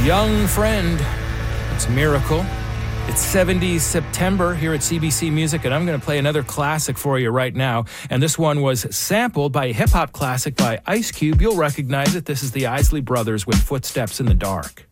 Young Friend. It's Miracle. It's 70s September here at CBC Music, and I'm going to play another classic for you right now. And this one was sampled by a hip-hop classic by Ice Cube. You'll recognize it. This is the Isley Brothers with Footsteps in the Dark.